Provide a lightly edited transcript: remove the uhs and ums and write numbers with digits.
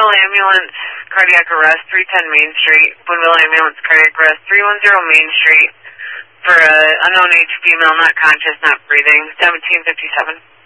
Boonville Ambulance, cardiac arrest, 310 Main Street. Boonville Ambulance, cardiac arrest, 310 Main Street for an unknown age female, not conscious, not breathing, 1757.